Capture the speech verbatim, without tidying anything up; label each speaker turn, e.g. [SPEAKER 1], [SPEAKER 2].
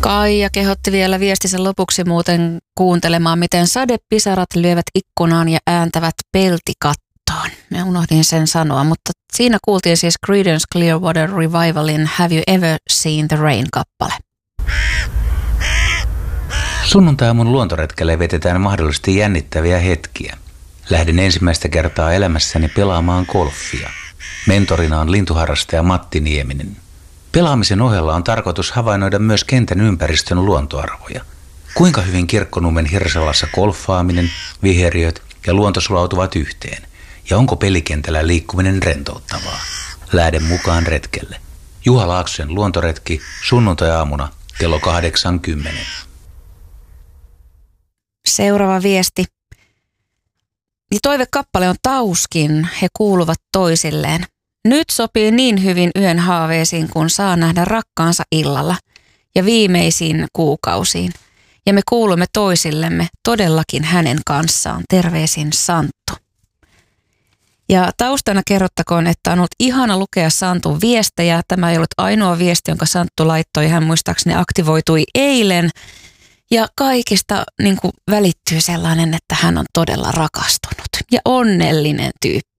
[SPEAKER 1] Kaija kehotti vielä viestinsä lopuksi muuten kuuntelemaan, miten sadepisarat lyövät ikkunaan ja ääntävät peltikattoon. Mä unohdin sen sanoa, mutta siinä kuultiin siis Creedence Clearwater Revivalin Have You Ever Seen the Rain-kappale.
[SPEAKER 2] Sunnuntai-aamun luontoretkelle vietetään mahdollisesti jännittäviä hetkiä. Lähden ensimmäistä kertaa elämässäni pelaamaan golfia. Mentorina on lintuharrastaja Matti Nieminen. Pelaamisen ohella on tarkoitus havainnoida myös kentän ympäristön luontoarvoja. Kuinka hyvin Kirkkonummen Hirsalassa golfaaminen, viheriöt ja luonto sulautuvat yhteen? Ja onko pelikentällä liikkuminen rentouttavaa? Lähden mukaan retkelle. Juha Laaksosen luontoretki sunnuntai-aamuna kello kahdeksankymmentä.
[SPEAKER 1] Seuraava viesti. Ja toivekappale on Tauskin, he kuuluvat toisilleen. Nyt sopii niin hyvin yön haaveisiin, kun saa nähdä rakkaansa illalla ja viimeisiin kuukausiin. Ja me kuulumme toisillemme todellakin hänen kanssaan. Terveisin Santtu. Ja taustana kerrottakoon, että on ollut ihana lukea Santun viestejä. Tämä ei ollut ainoa viesti, jonka Santtu laittoi. Hän muistaakseni aktivoitui eilen. Ja kaikista niin kuin välittyy sellainen, että hän on todella rakastunut ja onnellinen tyyppi.